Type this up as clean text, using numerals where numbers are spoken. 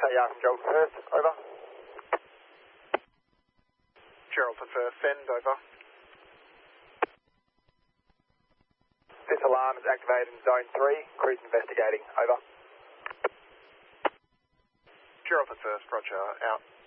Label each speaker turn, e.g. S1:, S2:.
S1: 6AR from Gerald First, over.
S2: Gerald to First, send, over.
S1: This alarm is activated in Zone 3, cruise investigating, over.
S2: Gerald to First, roger, out.